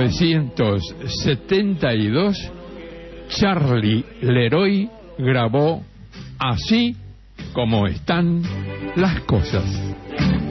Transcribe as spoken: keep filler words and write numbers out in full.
novecientos setenta y dos, Charlie Leroy grabó Así como están las cosas.